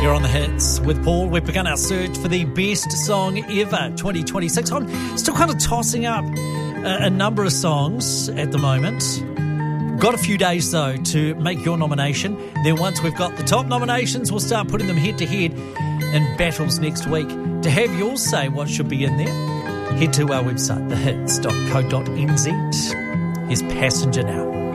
You're on the hits with Paul. We've begun our search for the best song ever 2026. I'm still kind of tossing up a number of songs at the moment. Got a few days, though, to make your nomination. Then once we've got the top nominations, we'll start putting them head-to-head in battles next week. To have yours say what should be in there, head to our website, thehits.co.nz. Here's Passenger now.